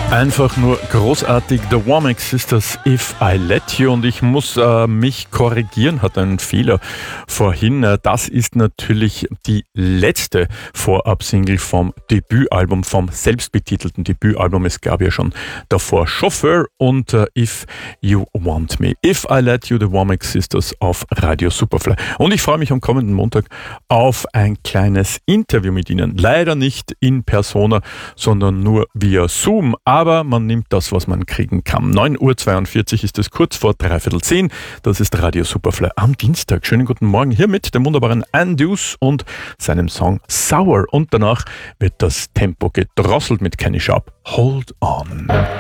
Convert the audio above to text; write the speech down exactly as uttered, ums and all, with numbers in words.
Einfach nur großartig. The Womack Sisters, If I Let You. Und ich muss äh, mich korrigieren, hat einen Fehler vorhin. Äh, das ist natürlich die letzte Vorab-Single vom Debütalbum, vom selbstbetitelten Debütalbum. Es gab ja schon davor Chauffeur und äh, If You Want Me. If I Let You, The Womack Sisters auf Radio Superfly. Und ich freue mich am kommenden Montag auf ein kleines Interview mit Ihnen. Leider nicht in Persona, sondern nur via Zoom. Aber man nimmt das, was man kriegen kann. neun Uhr zweiundvierzig ist es, kurz vor dreiviertel zehn. Das ist Radio Superfly am Dienstag. Schönen guten Morgen hier mit dem wunderbaren Andus und seinem Song Sour. Und danach wird das Tempo gedrosselt mit Kenny Sharp. Hold on.